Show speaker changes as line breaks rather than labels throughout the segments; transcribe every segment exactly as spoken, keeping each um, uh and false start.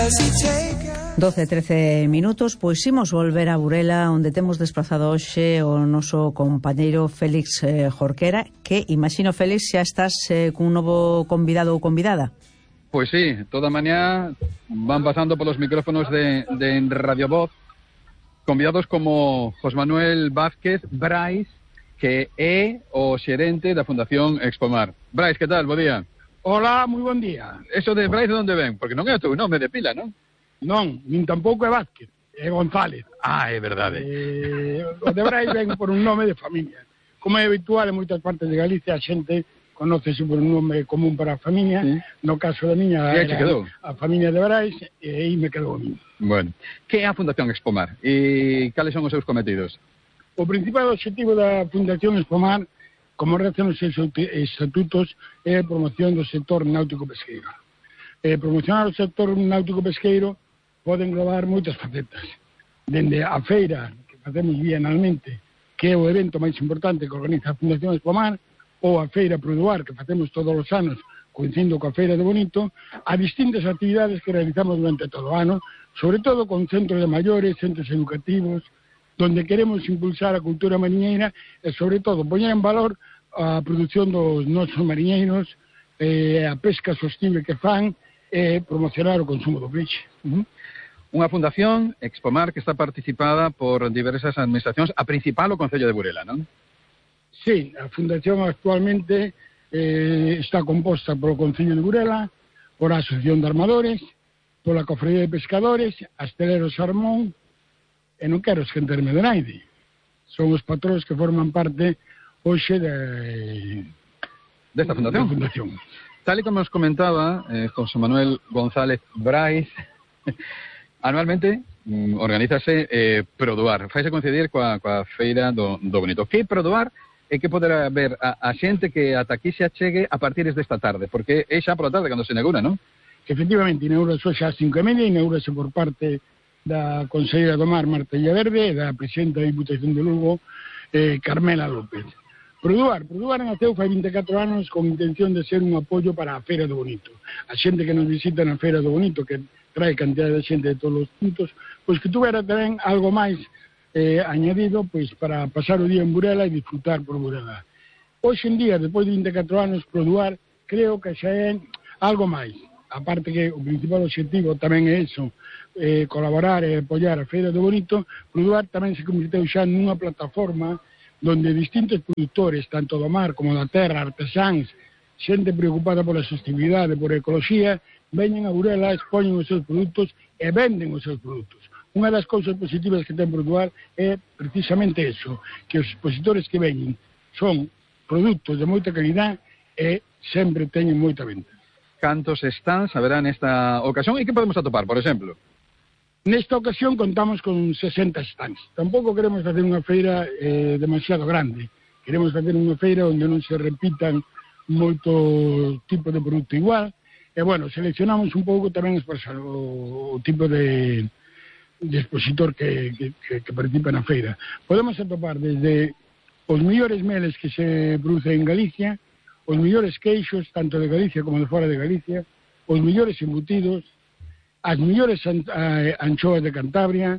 doce e trece minutos, pois imos volver a Burela, onde temos desplazado hoxe o noso compañeiro Félix eh, Jorquera, que, imagino, Félix, xa estás eh, cun novo convidado ou convidada.
Pois sí, toda a mañá van pasando polos micrófonos de, de Radio Voz convidados como José Manuel Vázquez Brais, que é o xerente da Fundación Expomar. Brais, que tal? Bo día.
Hola, moi bon día.
Eso de Brais de onde ven? Porque non é o teu nome de pila, non?
Non, nin tampouco é Vázquez, é González.
Ah, é verdade.
Eh, o de Brais ven por un nome de familia. Como é habitual en moitas partes de Galicia, a xente conócese por un nome común para a familia. Sí. No caso da miña era a familia de Brais, e aí me quedou a mí.
Bueno, que é a Fundación Expomar? E cales son os seus cometidos?
O principal objetivo da Fundación Expomar, como rezan os seus estatutos, é a promoción do sector náutico-pesqueiro. Eh, promocionar o sector náutico-pesqueiro pode englobar moitas facetas. Dende a feira, que facemos bienalmente, que é o evento máis importante que organiza a Fundación Expomar, ou a feira Produar, que facemos todos os anos, coincidindo coa Feira de Bonito, a distintas actividades que realizamos durante todo o ano, sobre todo con centros de maiores, centros educativos, donde queremos impulsar a cultura mariñeira e, sobre todo, poñer en valor a produción dos nosos mariñeiros, eh, a pesca sostible que fan, e promocionar o consumo do peixe.
Uh-huh. Unha fundación, Expomar, que está participada por diversas administracións, a principal o Concello de Burela, non?
Sí, a fundación actualmente eh, está composta polo Concello de Burela, por a Asociación de Armadores, pola Cofradía de Pescadores, Asteleros Sarmón, e non quero esquenterme de naide. Son os patróns que forman parte hoxe de...
desta fundación.
De fundación.
Tal e como nos comentaba eh, José Manuel González Brais, anualmente mm, organízase eh, Produar. Faise coincidir coa, coa Feira do, do Bonito. Que Produar é que poderá ver a, a xente que ata aquí se achegue a partir desta tarde, porque é xa pola tarde cando se inaugura, non?
Efectivamente, inaugura xa ás cinco e media, inaugurase por parte da Conselleira do Mar, Marta Villaverde, e da Presidenta da Diputación de Lugo, eh, Carmela López. Produar, Produar naceu fai vinte e catro anos con intención de ser un apoio para a Feira do Bonito. A xente que nos visita na Feira do Bonito, que trae cantidad de xente de todos os puntos, pois que tuvera tamén algo máis eh, añadido pois para pasar o día en Burela e disfrutar por Burela. Hoxe en día, depois de vinte e catro anos, Produar creo que xa é algo máis. Aparte que o principal objetivo tamén é iso, eh, colaborar e apoiar a Feira do Bonito, Produar tamén se convirteu xa nunha plataforma donde distintos produtores, tanto do mar como da terra, artesáns, xente preocupada pola sostenibilidade, por a ecoloxía, veñen a Burela, expoñen os seus produtos e venden os seus produtos. Unha das cousas positivas que ten Produar é precisamente eso, que os expositores que veñen son produtos de moita calidad e sempre teñen moita venta.
Cantos stands haberá nesta ocasión e que podemos atopar, por exemplo?
Nesta ocasión contamos con sesenta stands. Tampouco queremos facer unha feira eh, demasiado grande. Queremos facer unha feira onde non se repitan moito tipo de produto igual. E, bueno, seleccionamos un pouco tamén o, o tipo de, de expositor que, que, que, que participa na feira. Podemos atopar desde os mellores meles que se producen en Galicia, os mellores queixos, tanto de Galicia como de fora de Galicia, os mellores embutidos, as mellores anchoas de Cantabria,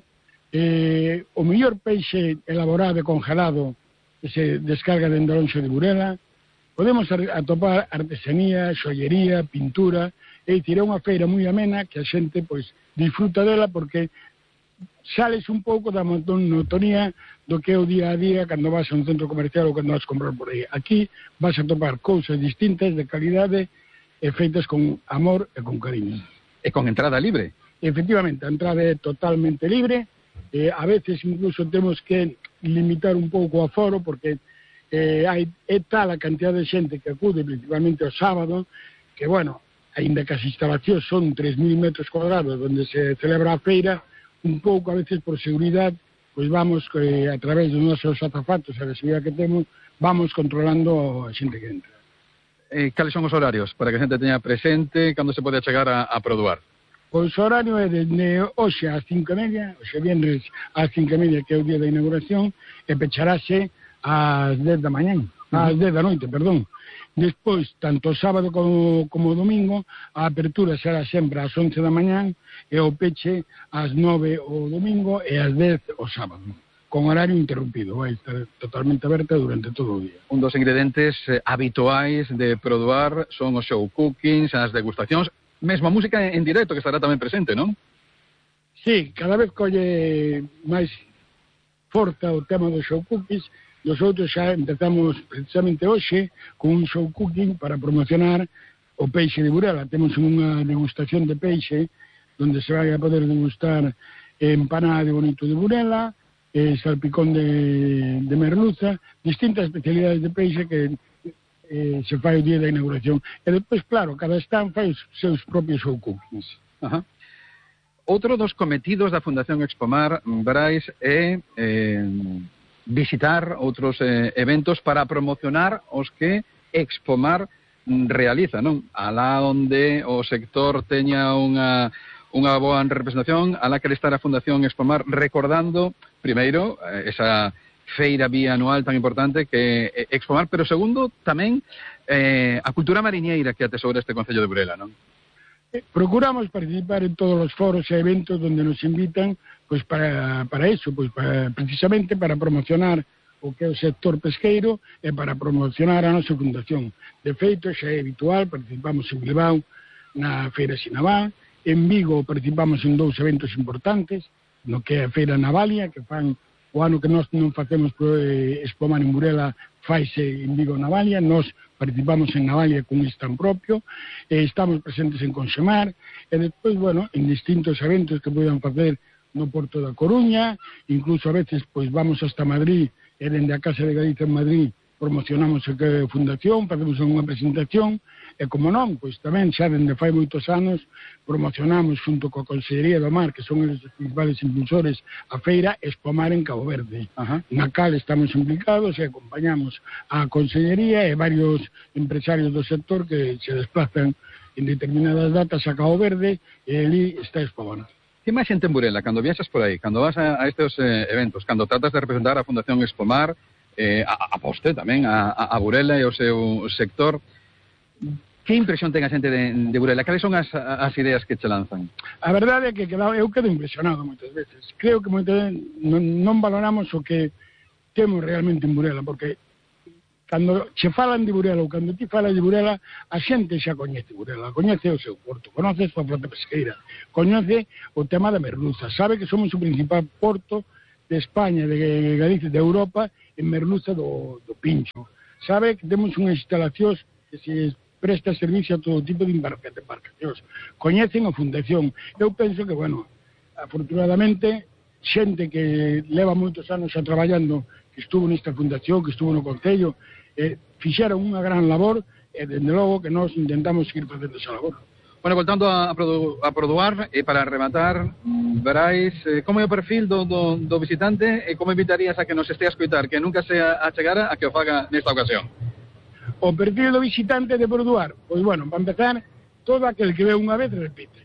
eh, o mellor peixe elaborado e congelado que se descarga dentro do Lonxo de Burela. Podemos atopar artesanía, xollería, pintura, é dicir, é unha feira moi amena que a xente pois disfruta dela porque sales un pouco da monotonía do que é o día a día cando vas a un centro comercial ou cando vas a comprar por aí. Aquí vas a topar cousas distintas de calidade e feitas con amor e con cariño.
E con entrada libre?
Efectivamente, a entrada é totalmente libre. Eh, a veces incluso temos que limitar un pouco o aforo porque eh, hai, é tal a cantidad de xente que acude, principalmente o sábado, que, bueno, aínda que as instalacións son tres mil metros cuadrados onde se celebra a feira, un pouco a veces por seguridade, pois vamos eh, a través dos nosos azafatos e a seguridade que temos, vamos controlando a xente que entra.
Eh, cales son os horarios para que a xente teña presente cando se pode chegar a, a Produar?
Pois o horario é de hoxe ás cinco e media, hoxe vienres ás cinco e media, que é o día da inauguración, e pecharase ás dez da mañán, ás dez da noite, perdón. Despois, tanto sábado como, como domingo, a apertura será sempre ás once da mañán e o peche ás nove o domingo e ás dez o sábado, con horario interrumpido, vai estar totalmente aberta durante todo o día.
Un dos ingredientes eh, habituais de Produar son os show cookings, as degustacións, mesmo a música en directo que estará tamén presente, non?
Sí, cada vez colle máis forza o tema dos show cookies. Nosotros xa empezamos precisamente hoxe con un show cooking para promocionar o peixe de Burela. Temos unha degustación de peixe donde se vai a poder degustar empanada de bonito de Burela, eh, salpicón de, de merluza, distintas especialidades de peixe que eh, se fai o día da inauguración. E depois, claro, cada stand fai os seus propios show cookings.
Ajá. Outro dos cometidos da Fundación Expomar, Brais, é eh, visitar outros eh, eventos para promocionar os que Expomar realiza, non? Alá onde o sector teña unha, unha boa representación, alá que estar a Fundación Expomar recordando, primeiro, esa feira bianual tan importante que é Expomar, pero segundo, tamén eh, a cultura mariñeira que atesoura este Concello de Burela, non?
Procuramos participar en todos os foros e eventos donde nos invitan, pois para, para eso, pois para, precisamente para promocionar o que é o sector pesqueiro e para promocionar a nosa fundación. De feito, xa é habitual, participamos en Bilbao na Feira Sinavá, en Vigo participamos en dous eventos importantes, no que é a Feira Navalia, que fan o ano que nós non facemos eh, Expomar en Burela, faise en Vigo Navalia, nós participamos en Navalia con un stand propio, eh, estamos presentes en Conxemar, e despois, bueno, en distintos eventos que poden facer no Porto da Coruña, incluso a veces, pois, vamos hasta Madrid, e dende a Casa de Galicia en Madrid, promocionamos a que fundación, facemos unha presentación, e como non, pois tamén xa dende fai moitos anos promocionamos xunto coa Consellería do Mar, que son os principales impulsores, a feira Expomar en Cabo Verde. Ajá. Na cal estamos implicados e acompañamos a Consellería e varios empresarios do sector que se desplazan en determinadas datas a Cabo Verde e ali está Expomar.
Que máis xente en Burela, cando viaxas por aí, cando vas a, a estes eh, eventos, cando tratas de representar a Fundación Expomar, eh, a, a poste tamén, a, a Burela e o seu sector, que impresión ten a xente de, de Burela? Cales son as, as ideas que che lanzan?
A verdade é que quedado, eu quedo impresionado moitas veces. Creo que moitas veces non, non valoramos o que temos realmente en Burela, porque cando che falan de Burela ou cando ti falas de Burela, a xente xa coñece Burela, coñece o seu porto, conoce a súa flota pesqueira, coñece o tema da merluza, sabe que somos o principal porto de España, de Galicia, de Europa, en merluza do, do pincho. Sabe que temos unhas instalacións que se presta servicio a todo tipo de embarcacións. Coñecen a fundación. Eu penso que, bueno, afortunadamente, xente que leva moitos anos xa traballando, que estuvo nesta fundación, que estuvo no Concello, eh, fixeron unha gran labor, e, dende logo, que nós intentamos seguir facendo esa labor.
Bueno, voltando a, produ a Produar, e para rematar, Brais, eh, como é o perfil do, do, do visitante e como invitarías a que nos estea a escoitar, que nunca se achegara a que o faga nesta ocasión?
O perfil do visitante de Produar, pois bueno, para empezar, todo aquel que ve unha vez repite.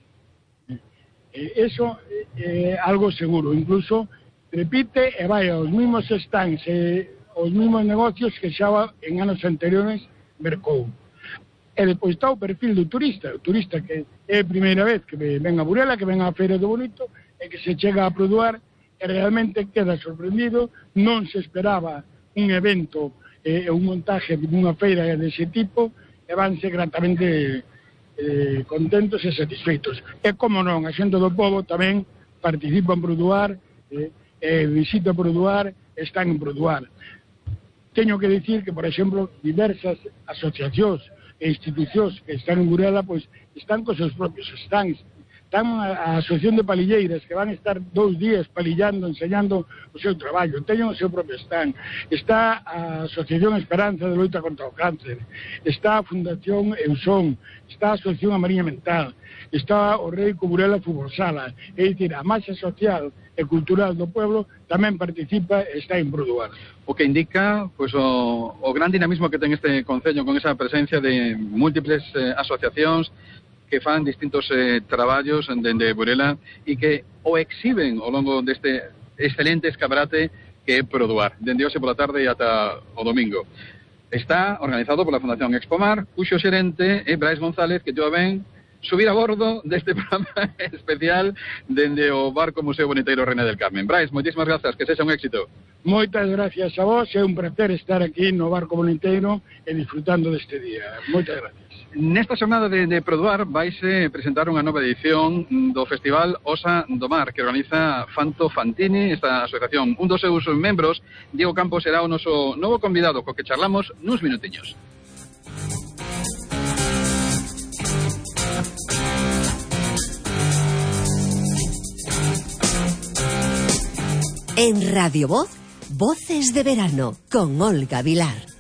Eh, eso é eh, algo seguro, incluso repite e vai aos mismos stands e os mismos negocios que xa en anos anteriores mercou. E depois está o perfil do turista, o turista que é a primeira vez que ven a Burela, que ven á Feira do Bonito, e que se chega a Produar e realmente queda sorprendido, non se esperaba un evento e eh, un montaje dunha feira dese tipo, e vanse gratamente eh, contentos e satisfeitos. E como non, a xente do povo tamén participa en Produar, eh, eh, visita Produar, están en Produar. Teño que dicir que, por exemplo, diversas asociacións e institucións que están en Burela, pois están cos seus propios stands. Están a, a Asociación de Palilleiras, que van a estar dous días palillando, enseñando o seu traballo. Teñen o seu propio stand. Está a Asociación Esperanza de Loita contra o Cáncer. Está a Fundación Eusón. Está a Asociación A Mariña Mental. Está o Reico Burela Fútbol Sala. É dicir, a masa social e cultural do pueblo tamén participa e está en Produar.
O que indica pois, o, o gran dinamismo que ten este Concello con esa presencia de múltiples eh, asociacións que fan distintos eh, traballos dende Burela e que o exhiben ao longo deste excelente escaparate que é Produar, dende hoxe pola tarde e ata o domingo. está organizado por la Fundación Expomar, cuxo xerente é Brais González, que yo ven subir a bordo deste programa especial dende o barco Museo Boniteiro Reina del Carmen. Brais, moitísimas grazas, que sexa un éxito.
Moitas gracias a vos, é un placer estar aquí no barco Boniteiro e disfrutando deste día. Moitas gracias.
Nesta xornada de, de Produar vaise presentar unha nova edición do Festival Osa do Mar, que organiza Fanto Fantini, esta asociación. Un dos seus membros, Diego Campos, será o noso novo convidado, co que charlamos nuns minutiños.
En Radio Voz, Voces de Verano, con Olga Vilar.